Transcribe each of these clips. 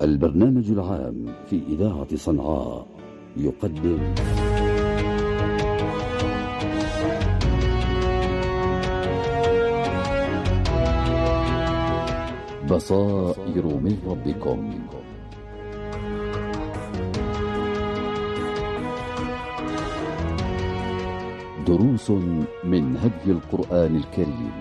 البرنامج العام في إذاعة صنعاء يقدم بصائر من ربكم. دروس من هدي القرآن الكريم.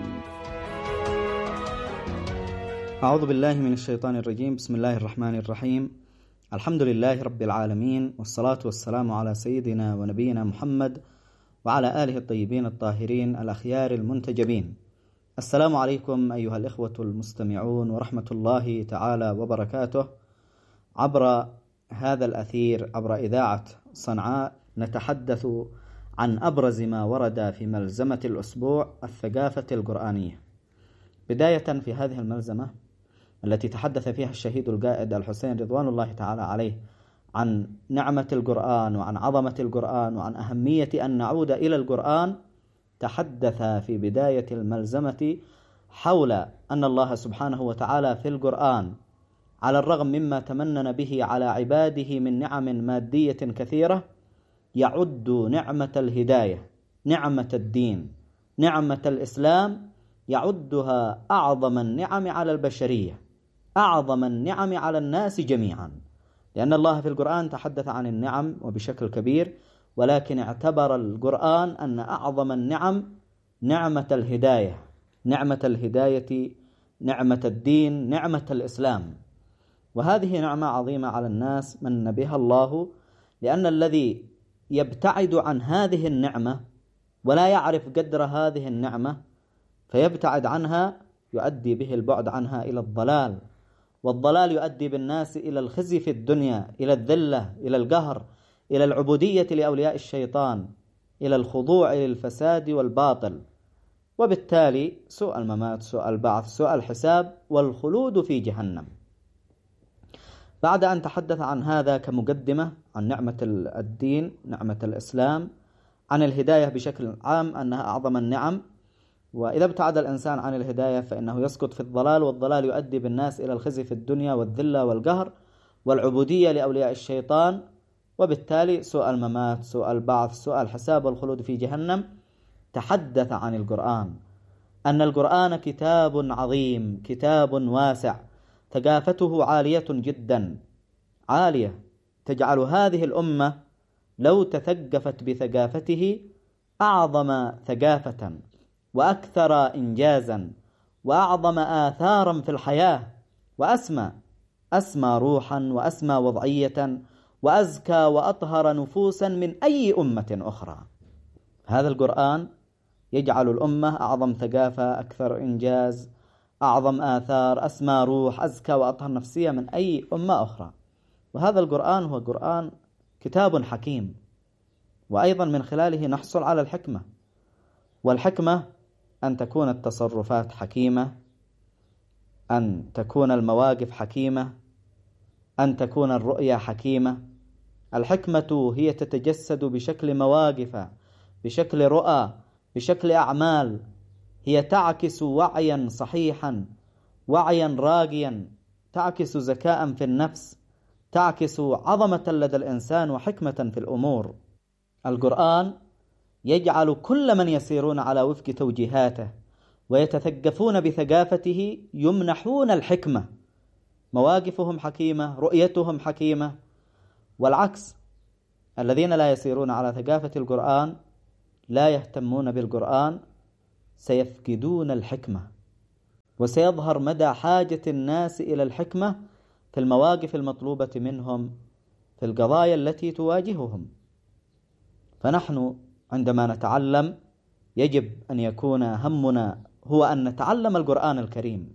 أعوذ بالله من الشيطان الرجيم. بسم الله الرحمن الرحيم. الحمد لله رب العالمين، والصلاة والسلام على سيدنا ونبينا محمد وعلى آله الطيبين الطاهرين الأخيار المنتجبين. السلام عليكم أيها الإخوة المستمعون ورحمة الله تعالى وبركاته. عبر هذا الأثير، عبر إذاعة صنعاء، نتحدث عن أبرز ما ورد في ملزمة الأسبوع الثقافة القرآنية. بداية في هذه الملزمة التي تحدث فيها الشهيد القائد الحسين رضوان الله تعالى عليه عن نعمة القرآن وعن عظمة القرآن وعن أهمية أن نعود إلى القرآن، تحدث في بداية الملزمة حول أن الله سبحانه وتعالى في القرآن على الرغم مما تمنن به على عباده من نعم مادية كثيرة، يعد نعمة الهداية، نعمة الدين، نعمة الإسلام، يعدها أعظم النعم على البشرية، أعظم النعم على الناس جميعا، لأن الله في القرآن تحدث عن النعم وبشكل كبير، ولكن اعتبر القرآن أن أعظم النعم نعمة الهداية، نعمة الهداية، نعمة الدين، نعمة الإسلام. وهذه نعمة عظيمة على الناس من بها الله، لأن الذي يبتعد عن هذه النعمة ولا يعرف قدر هذه النعمة فيبتعد عنها يؤدي به البعد عنها إلى الضلال، والضلال يؤدي بالناس إلى الخزي في الدنيا، إلى الذلة، إلى القهر، إلى العبودية لأولياء الشيطان، إلى الخضوع للفساد والباطل، وبالتالي سوء الممات، سوء البعث، سوء الحساب، والخلود في جهنم. بعد أن تحدث عن هذا كمقدمة عن نعمة الدين، نعمة الإسلام، عن الهداية بشكل عام أنها أعظم النعم، وإذا ابتعد الإنسان عن الهداية فإنه يسقط في الضلال، والضلال يؤدي بالناس إلى الخزي في الدنيا والذلة والقهر والعبودية لأولياء الشيطان، وبالتالي سوء الممات، سوء البعث، سوء الحساب، والخلود في جهنم. تحدث عن القرآن أن القرآن كتاب عظيم، كتاب واسع، ثقافته عالية جدا، عالية، تجعل هذه الأمة لو تثقفت بثقافته أعظم ثقافة وأكثر إنجازا وأعظم آثارا في الحياة، وأسمى روحا وأسمى وضعية وأزكى وأطهر نفوسا من أي أمة أخرى. هذا القرآن يجعل الأمة أعظم ثقافة، أكثر إنجاز، أعظم آثار، أسمى روح، أزكى وأطهر نفسية من أي أمة أخرى. وهذا القرآن هو قرآن كتاب حكيم، وأيضا من خلاله نحصل على الحكمة، والحكمة أن تكون التصرفات حكيمة، أن تكون المواقف حكيمة، أن تكون الرؤية حكيمة. الحكمة هي تتجسد بشكل مواقف، بشكل رؤى، بشكل أعمال، هي تعكس وعيا صحيحا، وعيا راقيا، تعكس ذكاء في النفس، تعكس عظمة لدى الإنسان وحكمة في الأمور. القرآن يجعل كل من يسيرون على وفق توجيهاته ويتثقفون بثقافته يمنحون الحكمة، مواقفهم حكيمة، رؤيتهم حكيمة. والعكس، الذين لا يسيرون على ثقافة القرآن، لا يهتمون بالقرآن، سيفقدون الحكمة، وسيظهر مدى حاجة الناس إلى الحكمة في المواقف المطلوبة منهم، في القضايا التي تواجههم. فنحن عندما نتعلم يجب أن يكون همنا هو أن نتعلم القرآن الكريم،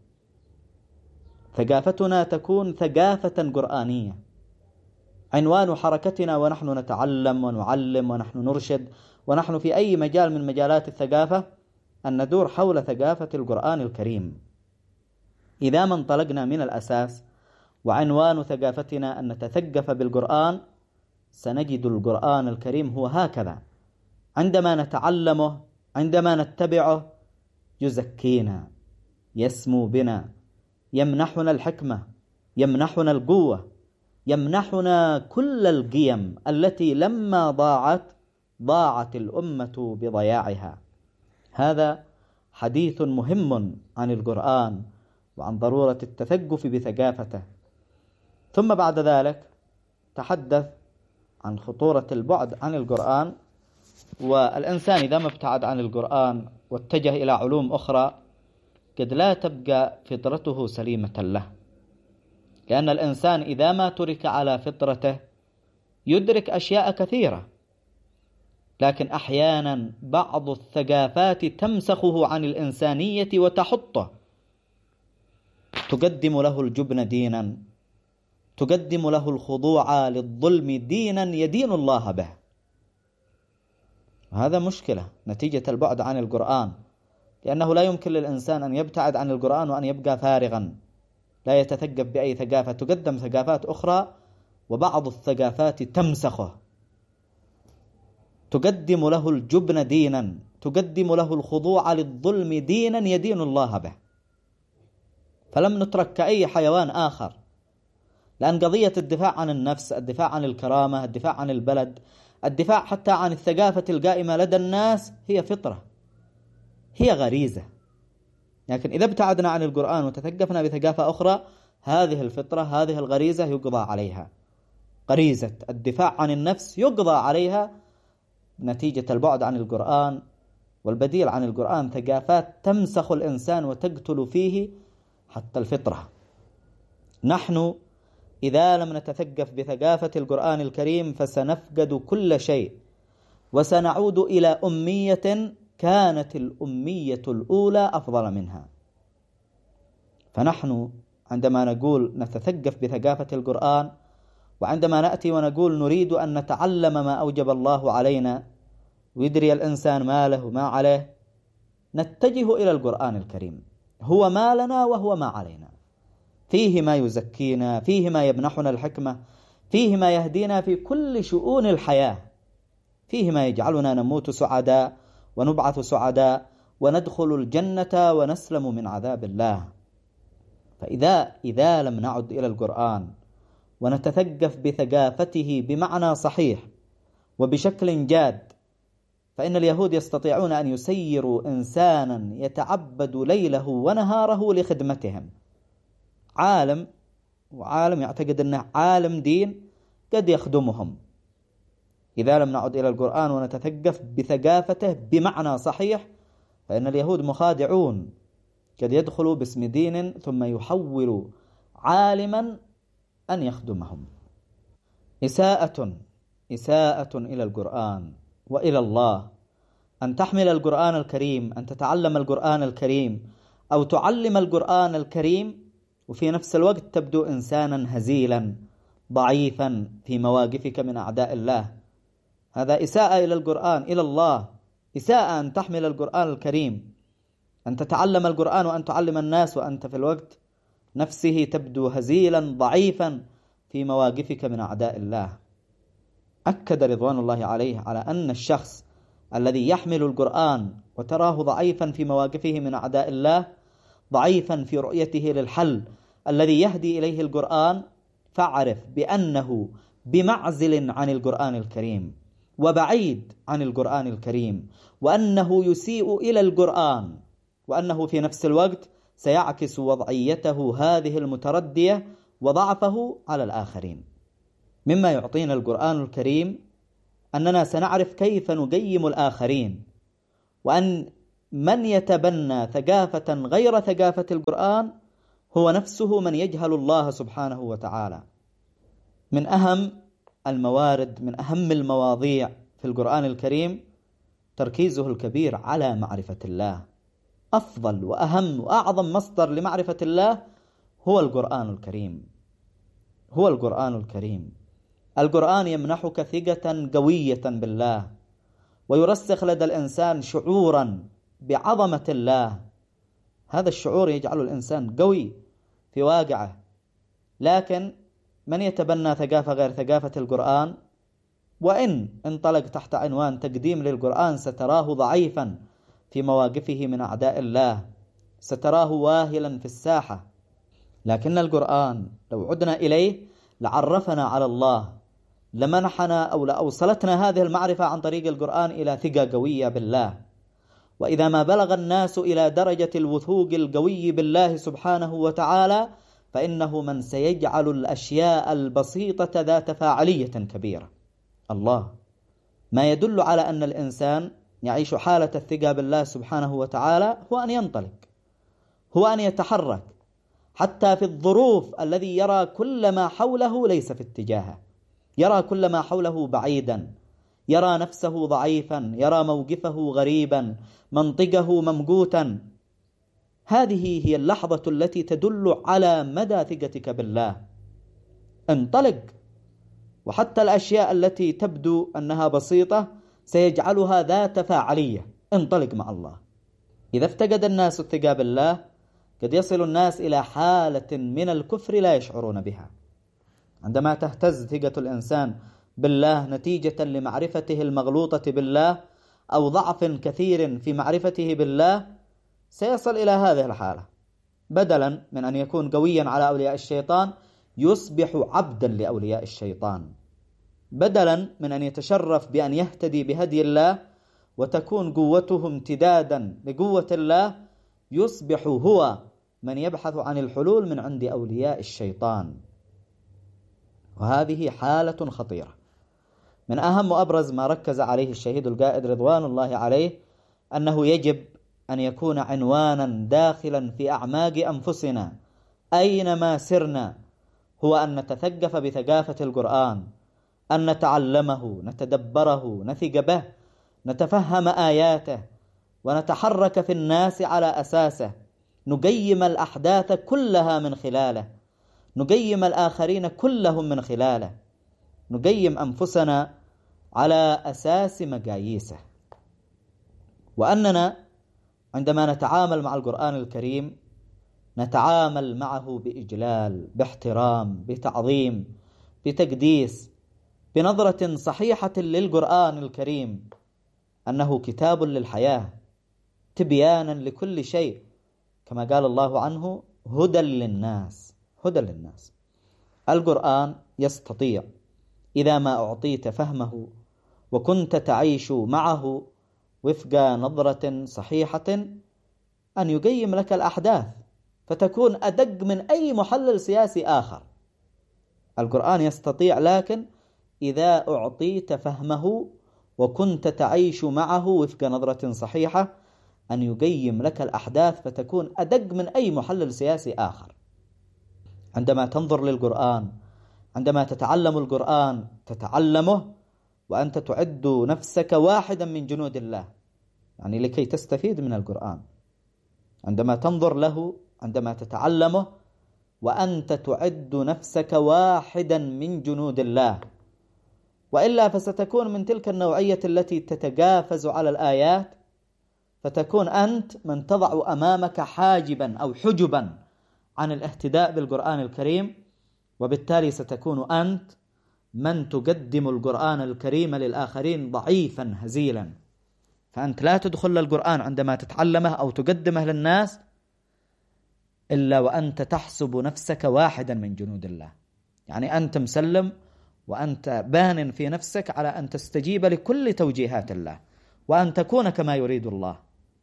ثقافتنا تكون ثقافة قرآنية، عنوان حركتنا ونحن نتعلم ونعلم ونحن نرشد ونحن في أي مجال من مجالات الثقافة أن ندور حول ثقافة القرآن الكريم. إذا ما انطلقنا من الأساس وعنوان ثقافتنا أن نتثقف بالقرآن، سنجد القرآن الكريم هو هكذا، عندما نتعلمه، عندما نتبعه، يزكينا، يسمو بنا، يمنحنا الحكمة، يمنحنا القوة، يمنحنا كل القيم التي لما ضاعت الأمة بضياعها. هذا حديث مهم عن القرآن وعن ضرورة التثقف بثقافته. ثم بعد ذلك تحدث عن خطورة البعد عن القرآن، والإنسان إذا ما ابتعد عن القرآن واتجه إلى علوم أخرى قد لا تبقى فطرته سليمة له، لأن الإنسان إذا ما ترك على فطرته يدرك أشياء كثيرة، لكن أحيانا بعض الثقافات تمسخه عن الإنسانية وتحطه، تقدم له الجبن دينا، تقدم له الخضوع للظلم دينا يدين الله به. هذا مشكلة نتيجة البعد عن القرآن، لأنه لا يمكن للإنسان أن يبتعد عن القرآن وأن يبقى فارغا لا يتثقف بأي ثقافة. تقدم ثقافات أخرى وبعض الثقافات تمسخه، تقدم له الجبن دينا، تقدم له الخضوع للظلم دينا يدين الله به. فلم نترك كأي حيوان آخر، لأن قضية الدفاع عن النفس، الدفاع عن الكرامة، الدفاع عن البلد، الدفاع حتى عن الثقافة القائمة لدى الناس هي فطرة، هي غريزة. لكن إذا ابتعدنا عن القرآن وتثقفنا بثقافة أخرى، هذه الفطرة، هذه الغريزة يقضى عليها. غريزة الدفاع عن النفس يقضى عليها نتيجة البعد عن القرآن. والبديل عن القرآن ثقافات تمسخ الإنسان وتقتل فيه حتى الفطرة. نحن إذا لم نتثقف بثقافة القرآن الكريم فسنفقد كل شيء، وسنعود إلى أمية كانت الأمية الأولى أفضل منها. فنحن عندما نقول نتثقف بثقافة القرآن، وعندما نأتي ونقول نريد أن نتعلم ما أوجب الله علينا ويدري الإنسان ما له وما عليه، نتجه إلى القرآن الكريم. هو ما لنا وهو ما علينا، فيه ما يزكينا، فيه ما يمنحنا الحكمة، فيه ما يهدينا في كل شؤون الحياة، فيه ما يجعلنا نموت سعداء ونبعث سعداء وندخل الجنة ونسلم من عذاب الله. فإذا لم نعد إلى القرآن ونتثقف بثقافته بمعنى صحيح وبشكل جاد، فإن اليهود يستطيعون أن يسيروا إنسانا يتعبد ليله ونهاره لخدمتهم. عالم يعتقد أنه عالم دين قد يخدمهم. إذا لم نعد إلى القرآن ونتثقف بثقافته بمعنى صحيح، فإن اليهود مخادعون، قد يدخلوا باسم دين ثم يحولوا عالما أن يخدمهم. إساءة إلى القرآن وإلى الله أن تحمل القرآن الكريم، أن تتعلم القرآن الكريم أو تعلم القرآن الكريم، وفي نفس الوقت تبدو إنسانا هزيلا ضعيفا في مواقفك من أعداء الله. هذا إساءة إلى القرآن، إلى الله. إساءة أن تحمل القرآن الكريم، أن تتعلم القرآن وأن تعلم الناس وأنت في الوقت نفسه تبدو هزيلا ضعيفا في مواقفك من أعداء الله. أكد رضوان الله عليه على أن الشخص الذي يحمل القرآن وتراه ضعيفا في مواقفه من أعداء الله، ضعيفا في رؤيته للحل الذي يهدي إليه القرآن، فاعرف بأنه بمعزل عن القرآن الكريم وبعيد عن القرآن الكريم، وأنه يسيء إلى القرآن، وأنه في نفس الوقت سيعكس وضعيته هذه المتردية وضعفه على الآخرين. مما يعطينا القرآن الكريم أننا سنعرف كيف نقيم الآخرين، وأن من يتبنى ثقافة غير ثقافة القرآن هو نفسه من يجهل الله سبحانه وتعالى. من أهم الموارد، من أهم المواضيع في القرآن الكريم تركيزه الكبير على معرفة الله. أفضل وأهم وأعظم مصدر لمعرفة الله هو القرآن الكريم. هو القرآن الكريم. القرآن يمنحك ثقة قوية بالله، ويرسخ لدى الإنسان شعورا بعظمة الله. هذا الشعور يجعل الإنسان قوي في واقعه. لكن من يتبنى ثقافة غير ثقافة القرآن، وإن انطلق تحت عنوان تقديم للقرآن، ستراه ضعيفا في مواقفه من أعداء الله، ستراه واهلا في الساحة. لكن القرآن لو عدنا إليه لعرفنا على الله، لمنحنا أو لأوصلتنا هذه المعرفة عن طريق القرآن إلى ثقة قوية بالله. وإذا ما بلغ الناس إلى درجة الوثوق القوي بالله سبحانه وتعالى فإنه من سيجعل الأشياء البسيطة ذات فاعلية كبيرة. الله ما يدل على أن الإنسان يعيش حالة الثقة بالله سبحانه وتعالى هو أن ينطلق، هو أن يتحرك حتى في الظروف الذي يرى كل ما حوله ليس في اتجاهه، يرى كل ما حوله بعيدا، يرى نفسه ضعيفا، يرى موقفه غريبا، منطقه ممقوتا. هذه هي اللحظة التي تدل على مدى ثقتك بالله. انطلق، وحتى الأشياء التي تبدو أنها بسيطة سيجعلها ذات فاعلية. انطلق مع الله. إذا افتقد الناس الثقة بالله قد يصل الناس إلى حالة من الكفر لا يشعرون بها. عندما تهتز ثقة الإنسان بالله نتيجة لمعرفته المغلوطة بالله أو ضعف كثير في معرفته بالله سيصل إلى هذه الحالة، بدلا من أن يكون قويا على أولياء الشيطان يصبح عبدا لأولياء الشيطان، بدلا من أن يتشرف بأن يهتدي بهدي الله وتكون قوته امتدادا لقوة الله يصبح هو من يبحث عن الحلول من عند أولياء الشيطان. وهذه حالة خطيرة. من أهم وأبرز ما ركز عليه الشهيد القائد رضوان الله عليه أنه يجب أن يكون عنوانا داخلا في أعماق أنفسنا أينما سرنا هو أن نتثقف بثقافة القرآن، أن نتعلمه، نتدبره، نثق به، نتفهم آياته، ونتحرك في الناس على أساسه، نقيم الأحداث كلها من خلاله، نقيم الآخرين كلهم من خلاله، نقيم أنفسنا على أساس مقاييسه. وأننا عندما نتعامل مع القرآن الكريم نتعامل معه بإجلال، باحترام، بتعظيم، بتقديس، بنظرة صحيحة للقرآن الكريم أنه كتاب للحياة، تبيانا لكل شيء، كما قال الله عنه هدى للناس. هدى للناس. القرآن يستطيع إذا ما أعطيت فهمه وكنت تعيش معه وفق نظرة صحيحة أن يقيم لك الأحداث فتكون أدق من أي محلل سياسي آخر. القرآن يستطيع، لكن إذا أعطيت فهمه وكنت تعيش معه وفق نظرة صحيحة أن يقيم لك الأحداث فتكون أدق من أي محلل سياسي آخر. عندما تنظر للقرآن، عندما تتعلم القرآن تتعلمه وأنت تعد نفسك واحدا من جنود الله، يعني لكي تستفيد من القرآن. عندما تنظر له، عندما تتعلمه وأنت تعد نفسك واحدا من جنود الله، وإلا فستكون من تلك النوعية التي تتجافز على الآيات، فتكون أنت من تضع أمامك حاجبا أو حجبا عن الاهتداء بالقرآن الكريم، وبالتالي ستكون أنت من تقدم القرآن الكريم للآخرين ضعيفا هزيلا. فأنت لا تدخل القرآن عندما تتعلمه أو تقدمه للناس إلا وأنت تحسب نفسك واحدا من جنود الله، يعني أنت مسلم وأنت بان في نفسك على أن تستجيب لكل توجيهات الله وأن تكون كما يريد الله.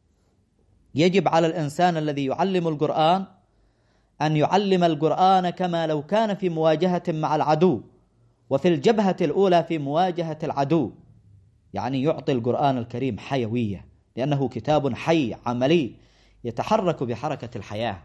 يجب على الإنسان الذي يعلم القرآن أن يعلم القرآن كما لو كان في مواجهة مع العدو، وفي الجبهة الأولى في مواجهة العدو، يعني يعطي القرآن الكريم حيوية، لأنه كتاب حي عملي يتحرك بحركة الحياة.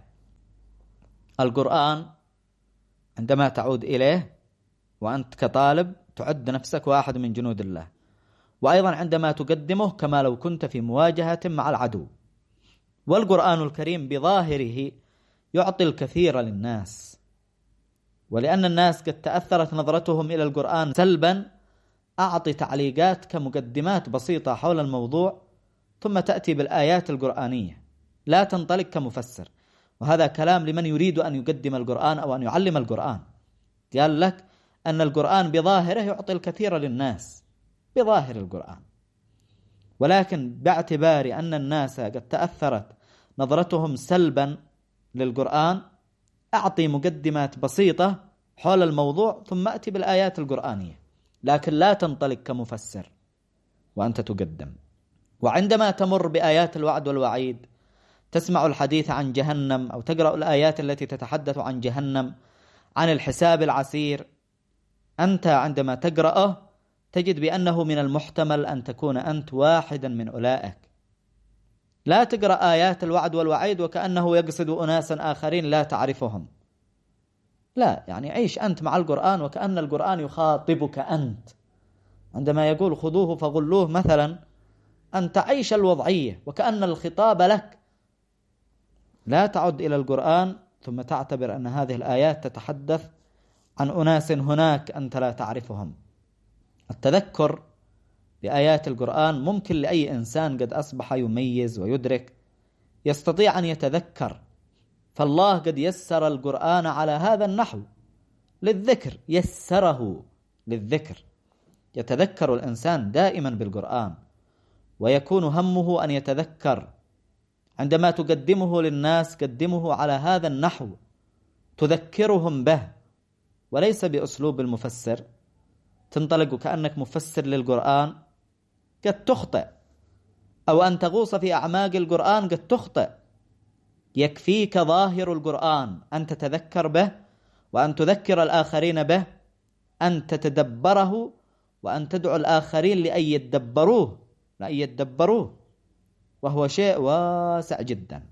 القرآن عندما تعود إليه وأنت كطالب تعد نفسك واحد من جنود الله، وأيضا عندما تقدمه كما لو كنت في مواجهة مع العدو. والقرآن الكريم بظاهره يعطي الكثير للناس، ولأن الناس قد تأثرت نظرتهم إلى القرآن سلبا أعطي تعليقات كمقدمات بسيطة حول الموضوع، ثم تأتي بالآيات القرآنية، لا تنطلق كمفسر. وهذا كلام لمن يريد أن يقدم القرآن أو أن يعلم القرآن. قال لك أن القرآن بظاهره يعطي الكثير للناس بظاهر القرآن، ولكن باعتبار أن الناس قد تأثرت نظرتهم سلبا للقرآن أعطي مقدمات بسيطة حول الموضوع ثم أتي بالآيات القرآنية، لكن لا تنطلق كمفسر وأنت تقدم. وعندما تمر بآيات الوعد والوعيد، تسمع الحديث عن جهنم أو تقرأ الآيات التي تتحدث عن جهنم، عن الحساب العسير، أنت عندما تقرأه تجد بأنه من المحتمل أن تكون أنت واحدا من أولئك. لا تقرأ آيات الوعد والوعيد وكأنه يقصد أناسا آخرين لا تعرفهم. لا، يعني عيش أنت مع القرآن وكأن القرآن يخاطبك أنت. عندما يقول خذوه فغلوه مثلا، أن تعيش الوضعية وكأن الخطاب لك. لا تعد إلى القرآن ثم تعتبر أن هذه الآيات تتحدث عن أناس هناك أنت لا تعرفهم. التذكر بآيات القرآن ممكن لأي إنسان قد أصبح يميز ويدرك، يستطيع أن يتذكر. فالله قد يسر القرآن على هذا النحو للذكر، يسره للذكر. يتذكر الإنسان دائما بالقرآن ويكون همه أن يتذكر. عندما تقدمه للناس قدمه على هذا النحو، تذكرهم به وليس بأسلوب المفسر. تنطلق كأنك مفسر للقرآن، قد تخطئ، أو أن تغوص في أعماق القرآن، قد تخطئ. يكفيك ظاهر القرآن أن تتذكر به وأن تذكر الآخرين به، أن تتدبره وأن تدعو الآخرين لأن يتدبروه، وهو شيء واسع جدا.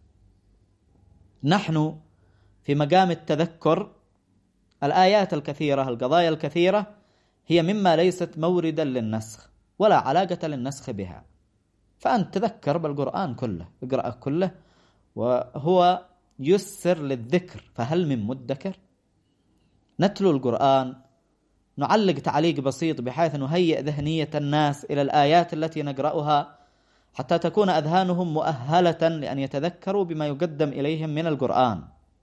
نحن في مقام التذكر. الآيات الكثيرة، القضايا الكثيرة هي مما ليست موردا للنسخ ولا علاقة للنسخ بها، فأنت تذكر بالقرآن كله، اقرأ كله، وهو يسر للذكر. فهل من مدكر؟ نتلو القرآن، نعلق تعليق بسيط بحيث نهيئ ذهنية الناس إلى الآيات التي نقرأها حتى تكون أذهانهم مؤهلة لأن يتذكروا بما يقدم إليهم من القرآن.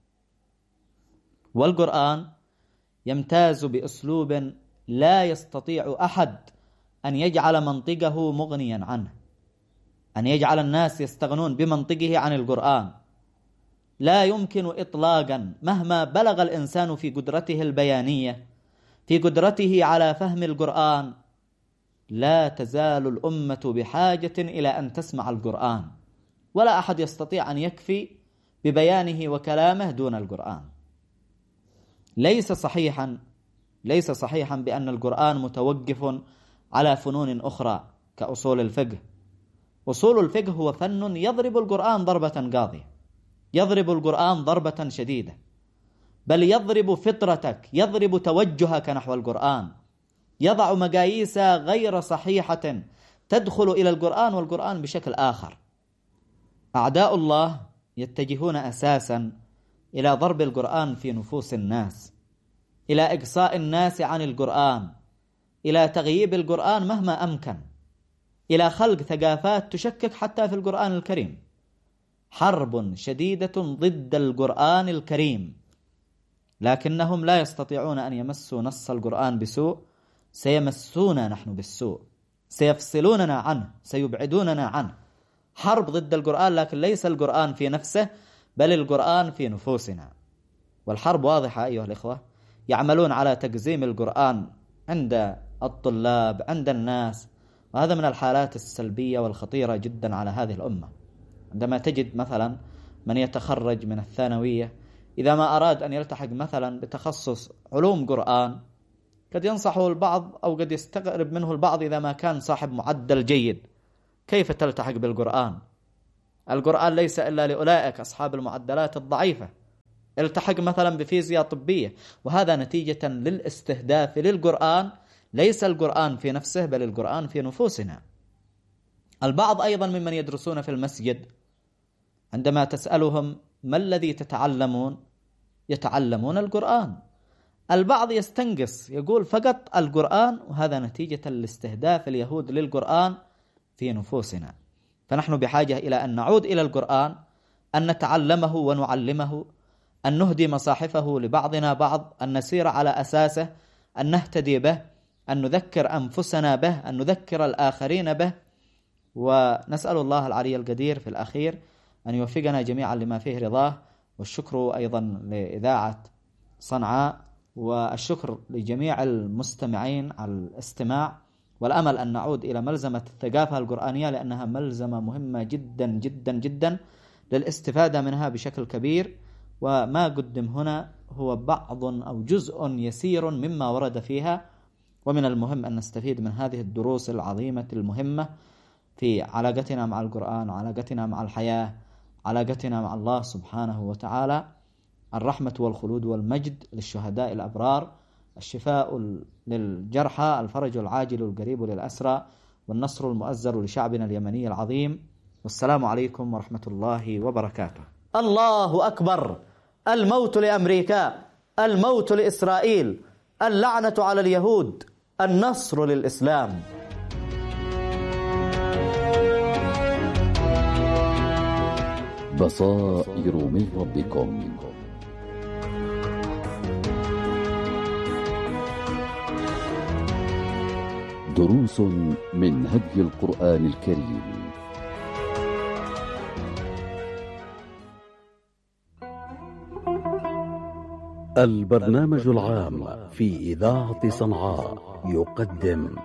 والقرآن يمتاز بأسلوب لا يستطيع أحد أن يجعل منطقه مغنيا عنه، أن يجعل الناس يستغنون بمنطقه عن القرآن. لا يمكن إطلاقا، مهما بلغ الإنسان في قدرته البيانية، في قدرته على فهم القرآن، لا تزال الأمة بحاجة إلى أن تسمع القرآن، ولا أحد يستطيع أن يكفي ببيانه وكلامه دون القرآن. ليس صحيحا بأن القرآن متوقف على فنون أخرى كأصول الفقه. أصول الفقه هو فن يضرب القرآن ضربة قاضية، يضرب القرآن ضربة شديدة، بل يضرب فطرتك، يضرب توجهك نحو القرآن، يضع مقاييس غير صحيحة تدخل إلى القرآن والقرآن بشكل آخر. أعداء الله يتجهون أساسا إلى ضرب القرآن في نفوس الناس، إلى إقصاء الناس عن القرآن، إلى تغييب القرآن مهما أمكن، إلى خلق ثقافات تشكك حتى في القرآن الكريم. حرب شديدة ضد القرآن الكريم، لكنهم لا يستطيعون أن يمسوا نص القرآن بسوء. سيمسونا نحن بالسوء، سيفصلوننا عنه، سيبعدوننا عنه. حرب ضد القرآن، لكن ليس القرآن في نفسه بل القرآن في نفوسنا. والحرب واضحة أيها الإخوة. يعملون على تقزيم القرآن عند الطلاب، عند الناس، وهذا من الحالات السلبية والخطيرة جدا على هذه الأمة. عندما تجد مثلا من يتخرج من الثانوية، إذا ما أراد أن يلتحق مثلا بتخصص علوم قرآن، قد ينصحه البعض أو قد يستغرب منه البعض إذا ما كان صاحب معدل جيد: كيف تلتحق بالقرآن؟ القرآن ليس إلا لأولئك أصحاب المعدلات الضعيفة. التحق مثلا بفيزياء طبية، وهذا نتيجة للاستهداف للقرآن. ليس القرآن في نفسه بل القرآن في نفوسنا. البعض أيضا ممن يدرسون في المسجد، عندما تسألهم ما الذي تتعلمون؟ يتعلمون القرآن. البعض يستنقص يقول فقط القرآن، وهذا نتيجة لاستهداف اليهود للقرآن في نفوسنا. فنحن بحاجة إلى أن نعود إلى القرآن، أن نتعلمه ونعلمه، أن نهدي مصاحفه لبعضنا بعض، أن نسير على أساسه، أن نهتدي به، أن نذكر أنفسنا به، أن نذكر الآخرين به. ونسأل الله العلي القدير في الأخير أن يوفقنا جميعا لما فيه رضاه، والشكر أيضا لإذاعة صنعاء، والشكر لجميع المستمعين على الاستماع، والأمل أن نعود إلى ملزمة الثقافة القرآنية، لأنها ملزمة مهمة جدا جدا جدا للاستفادة منها بشكل كبير. وما قدم هنا هو بعض أو جزء يسير مما ورد فيها، ومن المهم أن نستفيد من هذه الدروس العظيمة المهمة في علاقتنا مع القرآن، علاقتنا مع الحياة، علاقتنا مع الله سبحانه وتعالى. الرحمة والخلود والمجد للشهداء الأبرار، الشفاء للجرحى، الفرج العاجل القريب للأسرى، والنصر المؤزر لشعبنا اليمني العظيم. والسلام عليكم ورحمة الله وبركاته. الله أكبر. الموت لأمريكا، الموت لإسرائيل، اللعنة على اليهود، النصر للإسلام. بصائر من ربكم. دروس من هدي القرآن الكريم. البرنامج العام في إذاعة صنعاء يقدم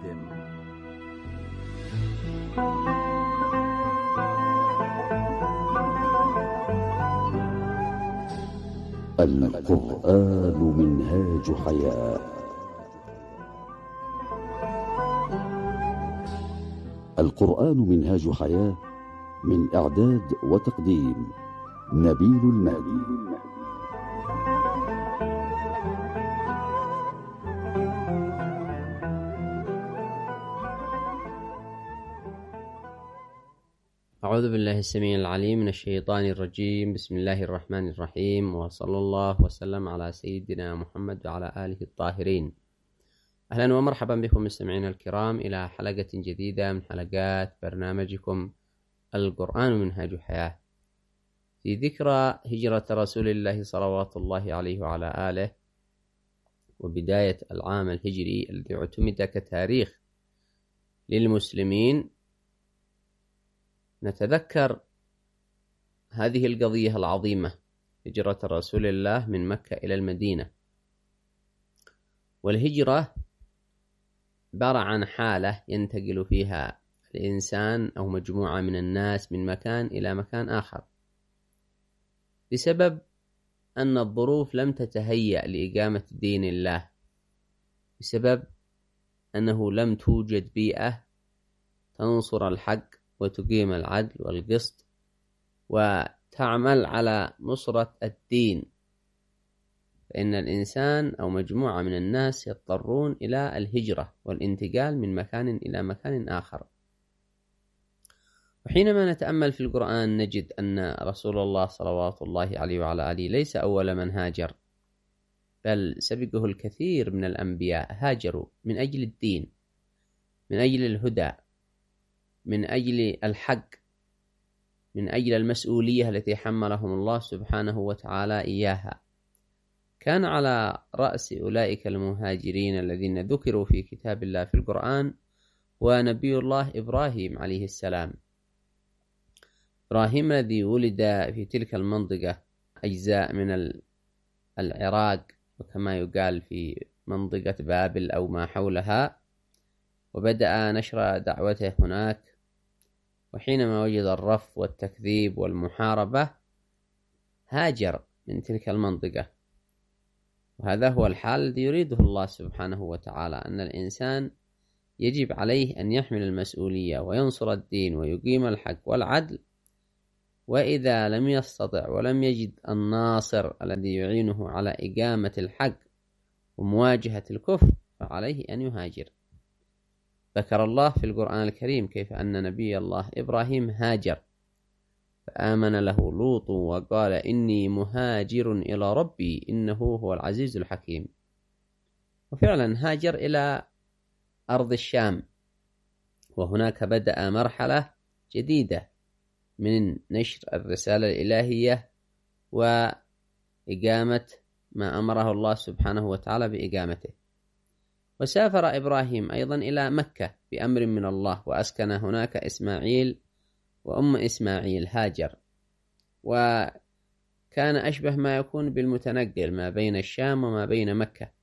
القرآن منهاج حياة. القرآن منهاج حياة، من إعداد وتقديم نبيل المهدي. أعوذ بالله السميع العليم من الشيطان الرجيم. بسم الله الرحمن الرحيم، وصلى الله وسلم على سيدنا محمد وعلى آله الطاهرين. أهلا ومرحبا بكم مستمعينا الكرام إلى حلقة جديدة من حلقات برنامجكم القرآن منهاج حياة، في ذكرى هجرة رسول الله صلوات الله عليه وعلى آله، وبداية العام الهجري الذي اعتمد كتاريخ للمسلمين. نتذكر هذه القضية العظيمة، هجرة رسول الله من مكة إلى المدينة. والهجرة عبارة عن حالة ينتقل فيها الإنسان أو مجموعة من الناس من مكان إلى مكان آخر، بسبب أن الظروف لم تتهيأ لإقامة دين الله، بسبب أنه لم توجد بيئة تنصر الحق وتقيم العدل والقسط وتعمل على نصرة الدين، فإن الإنسان أو مجموعة من الناس يضطرون إلى الهجرة والانتقال من مكان إلى مكان آخر. وحينما نتأمل في القرآن نجد أن رسول الله صلوات الله عليه وعلى آله ليس أول من هاجر، بل سبقه الكثير من الأنبياء هاجروا من أجل الدين، من أجل الهدى، من أجل الحق، من أجل المسؤولية التي حملهم الله سبحانه وتعالى إياها. كان على رأس أولئك المهاجرين الذين ذكروا في كتاب الله في القرآن ونبي الله إبراهيم عليه السلام. إبراهيم الذي ولد في تلك المنطقة، أجزاء من العراق، وكما يقال في منطقة بابل أو ما حولها، وبدأ نشر دعوته هناك. وحينما وجد الرفض والتكذيب والمحاربة هاجر من تلك المنطقة. وهذا هو الحال الذي يريده الله سبحانه وتعالى، أن الإنسان يجب عليه أن يحمل المسؤولية وينصر الدين ويقيم الحق والعدل، وإذا لم يستطع ولم يجد الناصر الذي يعينه على إقامة الحق ومواجهة الكفر فعليه أن يهاجر. ذكر الله في القرآن الكريم كيف أن نبي الله إبراهيم هاجر، فآمن له لوط وقال إني مهاجر إلى ربي إنه هو العزيز الحكيم. وفعلا هاجر إلى أرض الشام، وهناك بدأ مرحلة جديدة من نشر الرسالة الإلهية وإقامة ما أمره الله سبحانه وتعالى بإقامته. وسافر إبراهيم أيضا إلى مكة بأمر من الله، وأسكن هناك إسماعيل وأم إسماعيل هاجر. كان أشبه ما يكون بالمتنقل ما بين الشام وما بين مكة.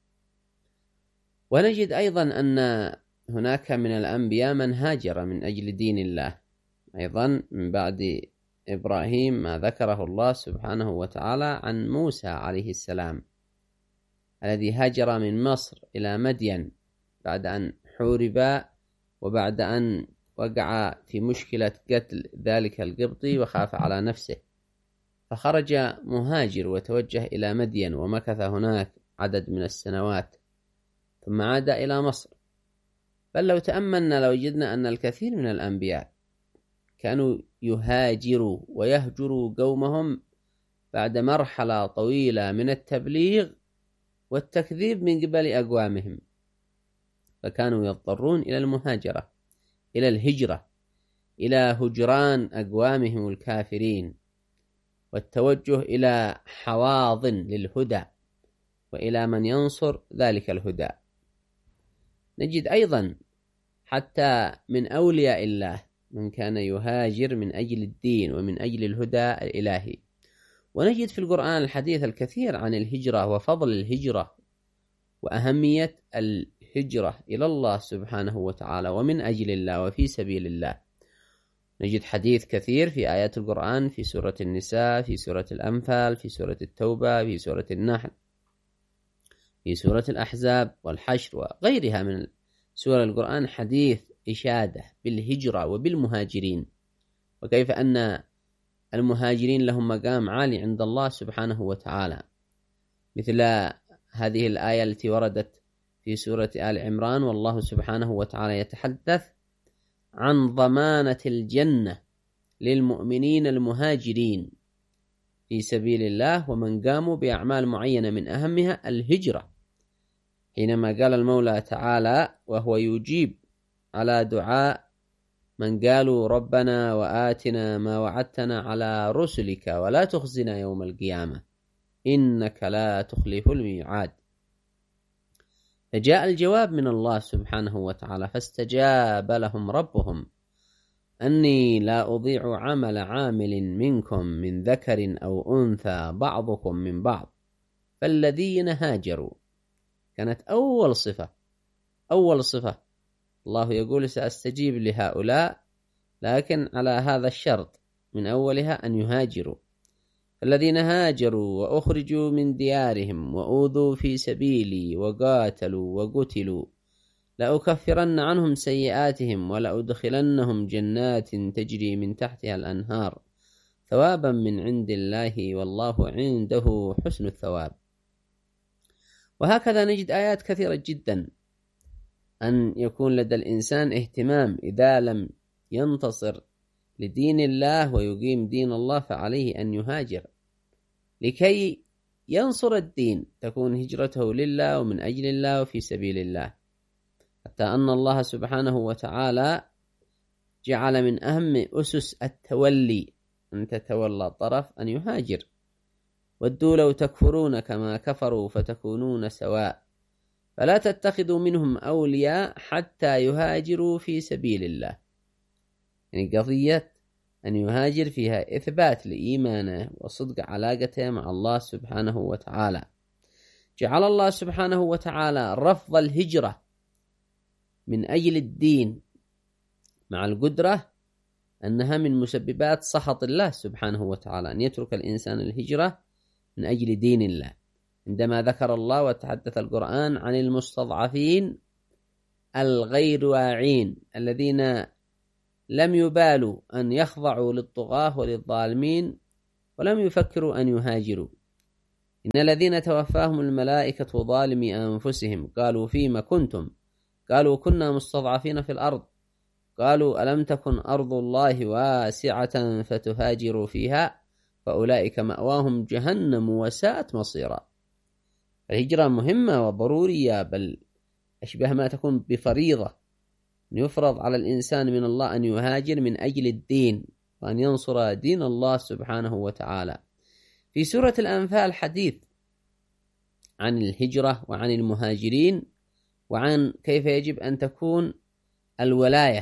ونجد أيضا أن هناك من الأنبياء من هاجر من أجل دين الله أيضا من بعد إبراهيم، ما ذكره الله سبحانه وتعالى عن موسى عليه السلام الذي هاجر من مصر إلى مدين بعد أن حورب وبعد أن وقع في مشكلة قتل ذلك القبطي وخاف على نفسه، فخرج مهاجر وتوجه إلى مدين ومكث هناك عدد من السنوات ثم عاد إلى مصر. بل لو تأملنا لوجدنا أن الكثير من الأنبياء كانوا يهاجروا ويهجروا قومهم بعد مرحلة طويلة من التبليغ والتكذيب من قبل أقوامهم، فكانوا يضطرون إلى المهاجرة، إلى الهجرة، إلى هجران أقوامهم الكافرين والتوجه إلى حواض للهدى وإلى من ينصر ذلك الهدى. نجد أيضا حتى من أولياء الله من كان يهاجر من أجل الدين ومن أجل الهدى الإلهي. ونجد في القرآن الحديث الكثير عن الهجرة وفضل الهجرة وأهمية الهجرة إلى الله سبحانه وتعالى ومن أجل الله وفي سبيل الله. نجد حديث كثير في آيات القرآن في سورة النساء، في سورة الأنفال، في سورة التوبة، في سورة النحل، في سورة الأحزاب والحشر وغيرها من سور القرآن، حديث إشادة بالهجرة وبالمهاجرين، وكيف أن المهاجرين لهم مقام عالي عند الله سبحانه وتعالى، مثل هذه الآية التي وردت في سورة آل عمران والله سبحانه وتعالى يتحدث عن ضمانة الجنة للمؤمنين المهاجرين في سبيل الله ومن قاموا بأعمال معينة من أهمها الهجرة، حينما قال المولى تعالى وهو يجيب على دعاء من قالوا ربنا وآتنا ما وعدتنا على رسلك ولا تخزنا يوم القيامة إنك لا تخلف الميعاد. فجاء الجواب من الله سبحانه وتعالى فاستجاب لهم ربهم أني لا أضيع عمل عامل منكم من ذكر أو أنثى بعضكم من بعض فالذين هاجروا. كانت أول صفة الله يقول سأستجيب لهؤلاء، لكن على هذا الشرط من أولها أن يهاجروا. الذين هاجروا وأخرجوا من ديارهم وأوذوا في سبيلي وقاتلوا وقتلوا لأكفرن عنهم سيئاتهم ولأدخلنهم جنات تجري من تحتها الأنهار ثوابا من عند الله والله عنده حسن الثواب. وهكذا نجد آيات كثيرة جدا أن يكون لدى الإنسان اهتمام إذا لم ينتصر لدين الله ويقيم دين الله فعليه أن يهاجر لكي ينصر الدين، تكون هجرته لله ومن أجل الله وفي سبيل الله، حتى أن الله سبحانه وتعالى جعل من أهم أسس التولي أن تتولى طرف أن يهاجر. ودوا لو تكفرون كما كفروا فتكونون سواء فلا تتخذوا منهم أولياء حتى يهاجروا في سبيل الله. يعني قضية أن يهاجر فيها إثبات لإيمانه وصدق علاقته مع الله سبحانه وتعالى. جعل الله سبحانه وتعالى رفض الهجرة من أجل الدين مع القدرة أنها من مسببات سخط الله سبحانه وتعالى، أن يترك الإنسان الهجرة من أجل دين الله. عندما ذكر الله وتحدث القرآن عن المستضعفين الغير واعين الذين لم يبالوا أن يخضعوا للطغاة وللظالمين ولم يفكروا أن يهاجروا، إن الذين توفاهم الملائكة ظالمي أنفسهم قالوا فيما كنتم قالوا كنا مستضعفين في الأرض قالوا ألم تكن أرض الله واسعة فتهاجروا فيها فأولئك مأواهم جهنم وساءت مصيرا. الهجرة مهمة وضرورية، بل أشبه ما تكون بفريضة، أن يفرض على الإنسان من الله أن يهاجر من أجل الدين وأن ينصر دين الله سبحانه وتعالى. في سورة الأنفال حديث عن الهجرة وعن المهاجرين وعن كيف يجب أن تكون الولاية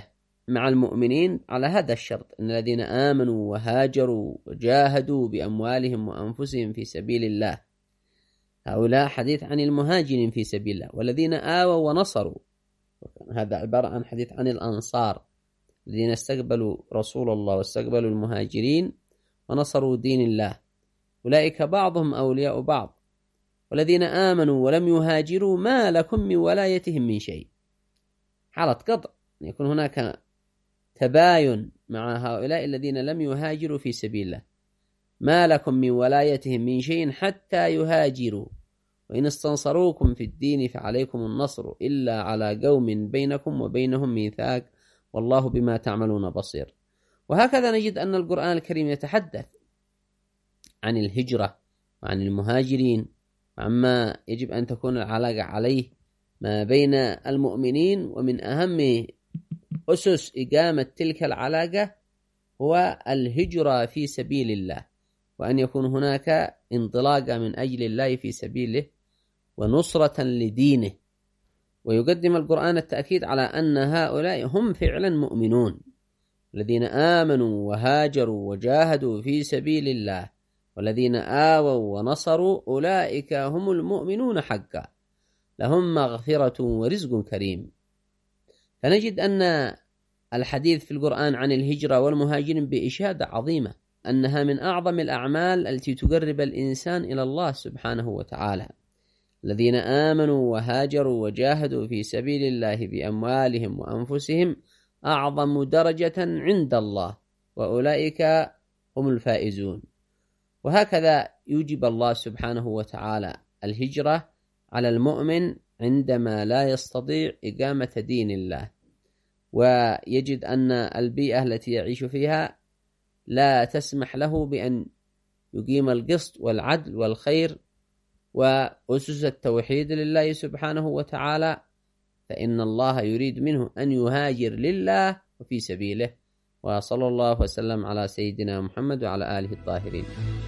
مع المؤمنين على هذا الشرط، إن الذين آمنوا وهاجروا وجاهدوا بأموالهم وأنفسهم في سبيل الله، هؤلاء حديث عن المهاجرين في سبيل الله. والذين آووا ونصروا، هذا عبارة عن حديث عن الأنصار الذين استقبلوا رسول الله واستقبلوا المهاجرين ونصروا دين الله، أولئك بعضهم أولياء بعض. والذين آمنوا ولم يهاجروا ما لكم من ولايتهم من شيء، حالة قطع، يكون هناك تباين مع هؤلاء الذين لم يهاجروا في سبيل الله. ما لكم من ولايتهم من شيء حتى يهاجروا، وإن استنصروكم في الدين فعليكم النصر إلا على قوم بينكم وبينهم ميثاق والله بما تعملون بصير. وهكذا نجد أن القرآن الكريم يتحدث عن الهجرة وعن المهاجرين وعما يجب أن تكون العلاقة عليه ما بين المؤمنين. ومن أهم أسس إقامة تلك العلاقة هو الهجرة في سبيل الله، وأن يكون هناك انطلاقة من أجل الله في سبيله ونصرة لدينه. ويقدم القرآن التأكيد على أن هؤلاء هم فعلا مؤمنون، الذين آمنوا وهاجروا وجاهدوا في سبيل الله والذين آووا ونصروا أولئك هم المؤمنون حقا، لهم مغفرة ورزق كريم. فنجد أن الحديث في القرآن عن الهجرة والمهاجرين بإشادة عظيمة، أنها من أعظم الأعمال التي تقرب الإنسان إلى الله سبحانه وتعالى. الذين آمنوا وهاجروا وجاهدوا في سبيل الله بأموالهم وأنفسهم أعظم درجة عند الله، وأولئك هم الفائزون. وهكذا يوجب الله سبحانه وتعالى الهجرة على المؤمن عندما لا يستطيع إقامة دين الله، ويجد أن البيئة التي يعيش فيها لا تسمح له بأن يقيم القسط والعدل والخير وأسس التوحيد لله سبحانه وتعالى، فإن الله يريد منه أن يهاجر لله وفي سبيله. وصلى الله وسلم على سيدنا محمد وعلى آله الطاهرين.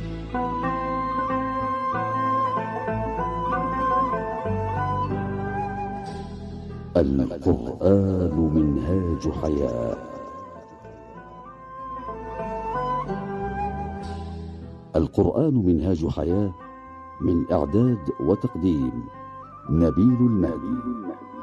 القرآن منهاج حياة. القرآن منهاج حياة، من إعداد وتقديم نبيل المهدي.